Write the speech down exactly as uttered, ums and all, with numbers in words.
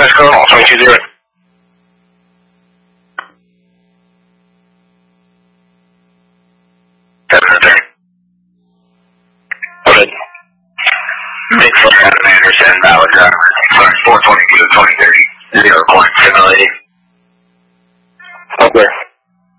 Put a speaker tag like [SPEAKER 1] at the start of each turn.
[SPEAKER 1] That's Colonel, twenty-two zero. Seven return. Okay. Big foot out of Anderson, Ballard driver. Sorry, four twenty-two, twenty thirty. Zero point simulating. Okay.